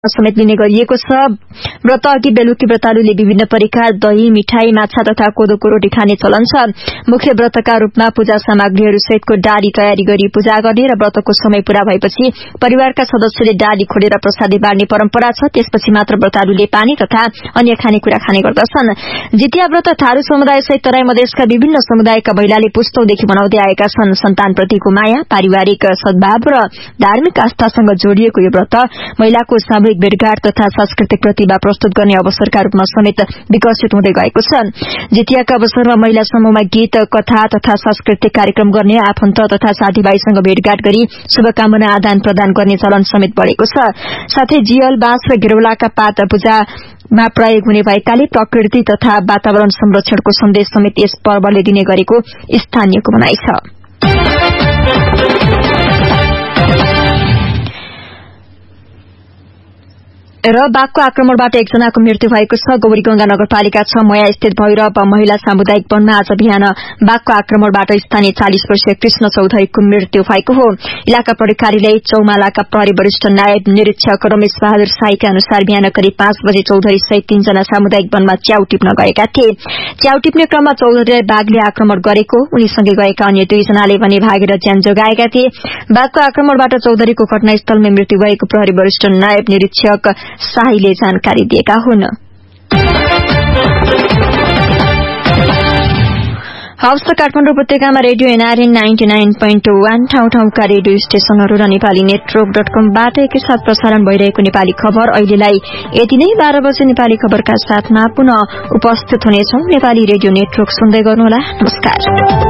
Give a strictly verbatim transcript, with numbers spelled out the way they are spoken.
समेत लिने गरिएको छ। व्रत अघि बेलुकी व्रतालुले विभिन्न परिकार दही, मिठाई, माछा तथा कोदोको रोटी खाने चलन छ। मुख्य व्रतका रूपमा पूजा सामग्रीहरू सहितको डाली तयारी गरी पूजा गर्ने र व्रतको समय पूरा भएपछि परिवारका सदस्यले डाली खोलेर प्रसादी बाँड्ने परम्परा छ। त्यसपछि मात्र व्रतालुले पानी तथा अन्य खानेकुरा खाने गर्दछन्। जितिया व्रत थारू समुदाय सहित तराई मधेसका विभिन्न समुदायका महिलाले पुस्तौदेखि मनाउँदै आएका छन्। सन्तानप्रतिको माया, पारिवारिक सद्भाव र धार्मिक आस्थासँग जोडिएको यो व्रत महिलाको सामूहिक भेटघाट तथा सांस्कृतिक प्रतिभा प्रस्तुत गर्ने अवसरका रूपमा समेत विकसित हुँदै गएको छ। जितियाका अवसरमा महिला समूहमा गीत, कथा तथा सांस्कृतिक कार्यक्रम गर्ने, आफन्त तथा साथीभाइसँग भेटघाट गरी शुभकामना आदान प्रदान गर्ने चलन समेत बढ़ेको छ। साथै जियल, बाँस र घेरौलाका पात पूजामा प्रयोग हुने भएकाले प्रकृति तथा वातावरण संरक्षणको सन्देश समेत यस पर्वले दिने गरेको स्थानीयको भनाइ छ। र बाघको आक्रमणबाट एकजनाको मृत्यु भएको छ। गौरीगंगा नगरपालिका छ मया स्थित भैरव महिला सामुदायिक वनमा आज बिहान बाघको आक्रमणबाट स्थानीय चालीस वर्षीय कृष्ण चौधरीको मृत्यु भएको हो। इलाका प्रहरी कार्यालय चौमालाका प्रहरी वरिष्ठ नायब निरीक्षक रमेश बहादुर साईका अनुसार बिहान करिब पाँच बजे चौधरी सहित तीनजना सामुदायिक वनमा च्याउ टिप्न गएका थिए। च्याउ टिप्ने क्रममा चौधरीलाई बाघले आक्रमण गरेको, उनीसँगै गएका अन्य दुईजनाले भने भागेर ज्यान जोगाएका थिए। बाघको आक्रमणबाट चौधरीको घटनास्थलमै मृत्यु भएको प्रहरी वरिष्ठ नायब निरीक्षक शाहीले जानकारी दिएका हुन्। हाउस काठमाडौँ उपत्यकामा radio NRN ninety nine point one ठाउँ ठाउँका रेडियो स्टेशनहरू र नेपाली नेटवर्क डट कमबाट एकैसाथ प्रसारण भइरहेको नेपाली खबर अहिलेलाई यति नै। बाह्र बजे नेपाली खबरका साथमा पुनः उपस्थित हुनेछौं। नेपाली रेडियो नेटवर्क सुन्दै गर्नुहोला। नमस्कार।